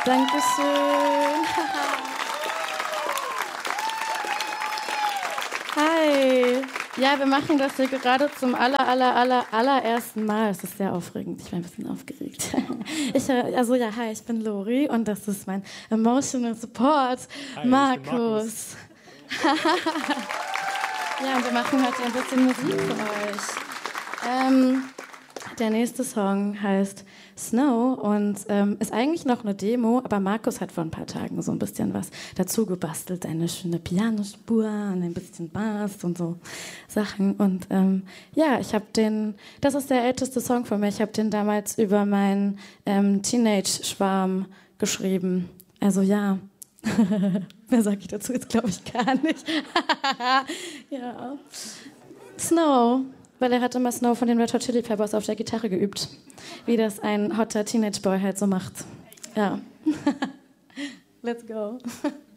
Dankeschön. Hi. Ja, wir machen das hier gerade zum allerersten Mal. Es ist sehr aufregend. Ich bin ein bisschen aufgeregt. Hi, ich bin Lori und das ist mein Emotional Support, hi, Markus. Ja, und wir machen heute ein bisschen Musik für euch. Der nächste Song heißt Snow und ist eigentlich noch eine Demo, aber Markus hat vor ein paar Tagen so ein bisschen was dazu gebastelt, eine schöne Pianospur und ein bisschen Bass und so Sachen. Und ich habe das ist der älteste Song von mir, ich habe den damals über meinen Teenage-Schwarm geschrieben. Also ja, mehr sage ich dazu jetzt, glaube ich, gar nicht. Ja. Snow. Weil er hat immer Snow von den Red Hot Chili Peppers auf der Gitarre geübt. Wie das ein hotter Teenage Boy halt so macht. Ja. Let's go.